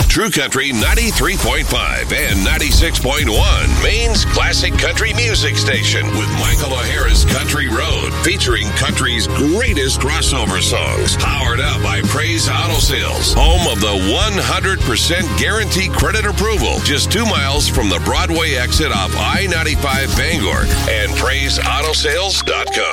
True Country 93.5 and 96.1, Maine's classic country music station, with Michael O'Hara's Country Road, featuring country's greatest crossover songs. Powered up by Praise Auto Sales, home of the 100% guarantee credit approval, just 2 miles from the Broadway exit off I-95 Bangor, and PraiseAutoSales.com.